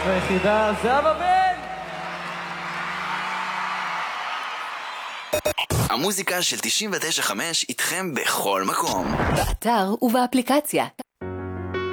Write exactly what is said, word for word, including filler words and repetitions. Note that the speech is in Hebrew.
והיחידה זהבה בן! המוזיקה של תשעים ותשע חמש איתכם בכל מקום. באתר ובאפליקציה.